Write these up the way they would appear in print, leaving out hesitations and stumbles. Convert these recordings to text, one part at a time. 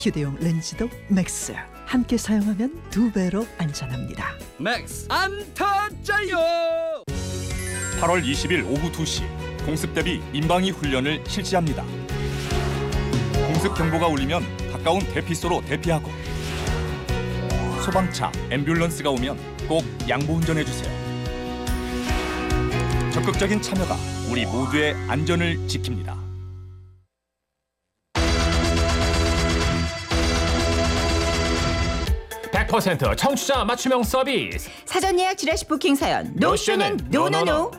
휴대용 렌즈도 맥스. 함께 사용하면 2배로 안전합니다. 맥스 안 터져요. 8월 20일 오후 2시 공습 대비 민방위 훈련을 실시합니다. 공습 경보가 울리면 가까운 대피소로 대피하고 소방차, 앰뷸런스가 오면 꼭 양보 운전해 주세요. 적극적인 참여가 우리 모두의 안전을 지킵니다. 100% 청취자 맞춤형 서비스. 사전 예약 지라시 부킹 사연. 노쇼는 노노노.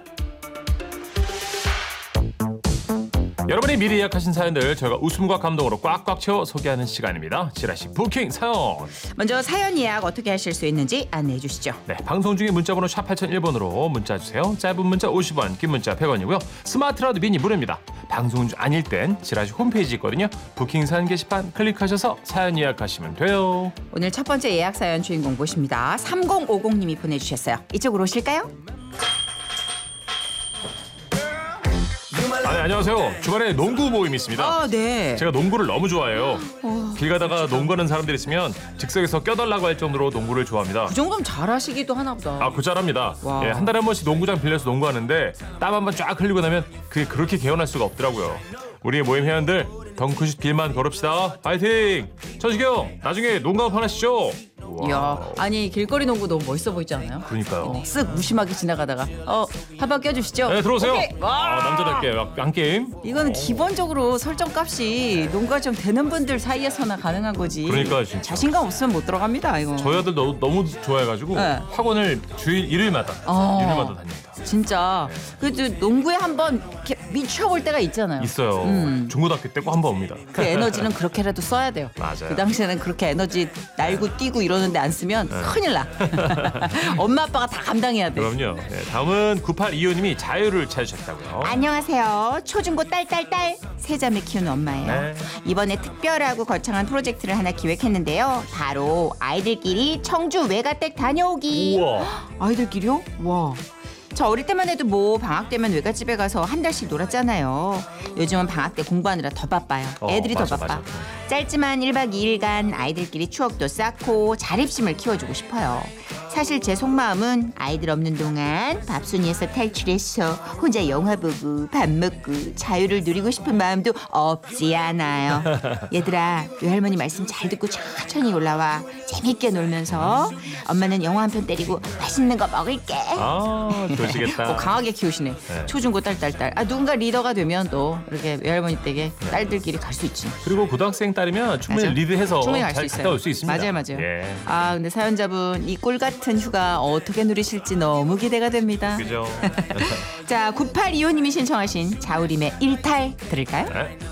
여러분이 미리 예약하신 사연들 저희가 웃음과 감동으로 꽉꽉 채워 소개하는 시간입니다. 지라시 부킹 사연. 먼저 사연 예약 어떻게 하실 수 있는지 안내해 주시죠. 네, 방송 중에 문자번호 샵 8001번으로 문자 주세요. 짧은 문자 50원, 긴 문자 100원이고요. 스마트라도 미니 무료입니다. 방송 중 아닐 땐 지라시 홈페이지 있거든요. 부킹 사연 게시판 클릭하셔서 사연 예약하시면 돼요. 오늘 첫 번째 예약 사연 주인공 모십니다. 3050님이 보내주셨어요. 이쪽으로 오실까요? 네, 안녕하세요. 주말에 농구 모임이 있습니다. 아, 네. 제가 농구를 너무 좋아해요. 길 가다가 농구하는 사람들 있으면 즉석에서 껴달라고 할 정도로 농구를 좋아합니다. 그 정도면 잘하시기도 하나 보다. 아, 그 잘합니다. 와. 예, 한 달에 한 번씩 농구장 빌려서 농구하는데 땀 한 번 쫙 흘리고 나면 그게 그렇게 개운할 수가 없더라고요. 우리 모임 회원들 덩크슛 길만 걸읍시다. 파이팅! 천식형 나중에 농구 한번 하시죠. 이야, 아니 길거리 농구 너무 멋있어 보이지 않아요? 그러니까요. 쓱 무심하게 지나가다가 한번 껴주시죠. 네, 들어오세요. 오케이. 와. 남자답게 한 게임. 이거는 기본적으로 설정값이 농구가 좀 되는 분들 사이에서나 가능한 거지. 그러니까요, 진짜. 자신감 없으면 못 들어갑니다. 이거. 저희 아들 너무 좋아해가지고 네. 학원을 주일 일요일마다 다닙니다. 진짜 그래도 농구에 한번 이렇게 미쳐볼 때가 있잖아요. 있어요. 중고등학교 때 꼭 한 번 옵니다. 그 에너지는 그렇게라도 써야 돼요. 맞아요. 그 당시에는 그렇게 에너지 날고 뛰고 이러는데 안 쓰면 큰일 나. 엄마 아빠가 다 감당해야 돼. 그럼요. 네, 다음은 9825님이 자유를 찾으셨다고요. 안녕하세요. 초중고 딸 세자매 키우는 엄마예요. 네. 이번에 특별하고 거창한 프로젝트를 하나 기획했는데요. 바로 아이들끼리 청주 외가댁 다녀오기. 우와. 아이들끼리요? 와. 저 어릴 때만 해도 뭐 방학 되면 외갓집에 가서 한 달씩 놀았잖아요. 요즘은 방학 때 공부하느라 더 바빠요. 애들이 맞아, 더 바빠. 맞아. 짧지만 1박 2일간 아이들끼리 추억도 쌓고 자립심을 키워주고 싶어요. 사실 제 속마음은 아이들 없는 동안 밥순이에서 탈출해서 혼자 영화 보고 밥 먹고 자유를 누리고 싶은 마음도 없지 않아요. 얘들아, 외할머니 말씀 잘 듣고 천천히 올라와. 재밌게 놀면서 엄마는 영화 한 편 때리고 맛있는 거 먹을게. 아, 좋으시겠다. 강하게 키우시네. 네. 초중고 딸. 아, 누군가 리더가 되면 또 이렇게 외할머니 댁에 딸들끼리 갈 수 있지. 그리고 고등학생 딸이면 충분히 맞아. 리드해서 충분히 갈 수 잘 있어요. 갔다 올 수 있습니다. 맞아요. 예. 아, 근데 사연자분 이 꿀 같은 휴가 어떻게 누리실지 너무 기대가 됩니다. 그죠? 자, 9825님이 신청하신 자우림의 일탈 들을까요? 네.